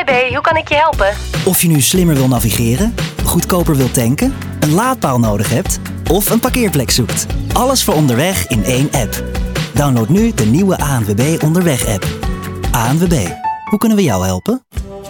ANWB, hoe kan ik je helpen? Of je nu slimmer wil navigeren, goedkoper wilt tanken, een laadpaal nodig hebt of een parkeerplek zoekt. Alles voor onderweg in één app. Download nu de nieuwe ANWB Onderweg app. ANWB, hoe kunnen we jou helpen?